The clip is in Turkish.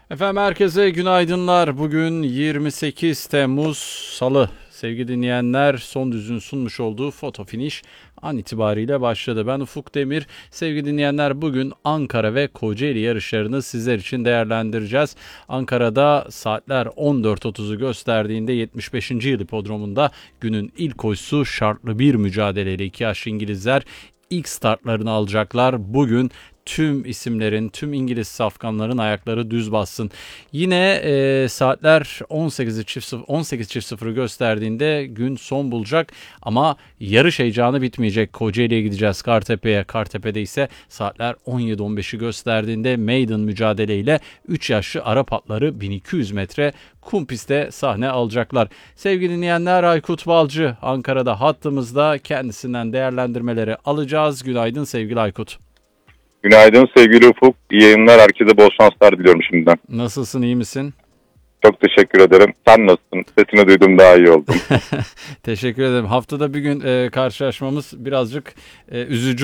Efendim herkese günaydınlar. Bugün 28 Temmuz Salı. Sevgili dinleyenler, Son Düz'ün sunmuş olduğu Foto Finish an itibariyle başladı. Ben Ufuk Demir. Sevgili dinleyenler, bugün Ankara ve Kocaeli yarışlarını sizler için değerlendireceğiz. Ankara'da saatler 14.30'u gösterdiğinde 75. Yıl Hipodromu'nda günün ilk koşusu şartlı bir mücadeleyle iki yaşlı İngilizler ilk startlarını alacaklar. Bugün tüm isimlerin, tüm İngiliz safkanların ayakları düz bassın. Yine saatler 18.00'ı gösterdiğinde gün son bulacak ama yarış heyecanı bitmeyecek. Kocaeli'ye gideceğiz, Kartepe'ye. Kartepe'de ise saatler 17.15'i gösterdiğinde maiden mücadeleyle 3 yaşlı Arap atları 1200 metre kum pistte sahne alacaklar. Sevgili dinleyenler, Aykut Balcı Ankara'da hattımızda, kendisinden değerlendirmeleri alacağız. Günaydın sevgili Aykut. Günaydın sevgili Ufuk. İyi yayınlar. Herkese bol şanslar diliyorum şimdiden. Nasılsın, iyi misin? Çok teşekkür ederim. Sen nasılsın? Sesini duydum, daha iyi oldum. Teşekkür ederim. Haftada bir gün karşılaşmamız birazcık üzücü